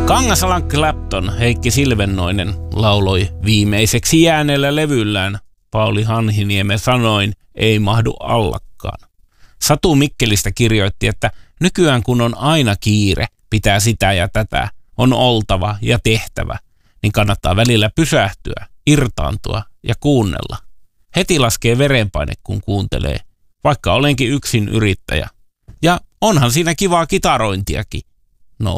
Kangasalan Clapton Heikki Silvennoinen lauloi viimeiseksi jääneellä levyllään Pauli Hanhiniemen sanoin ei mahdu allakkaan. Satu Mikkelistä kirjoitti, että nykyään kun on aina kiire, pitää sitä ja tätä, on oltava ja tehtävä, niin kannattaa välillä pysähtyä, irtaantua ja kuunnella. Heti laskee verenpaine, kun kuuntelee, vaikka olenkin yksin yrittäjä. Ja onhan siinä kivaa kitarointiakin.